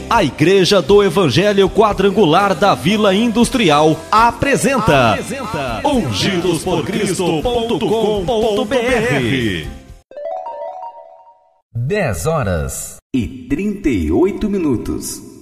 A Igreja do Evangelho Quadrangular da Vila Industrial apresenta ungidosporcristo.com.br. 10h38.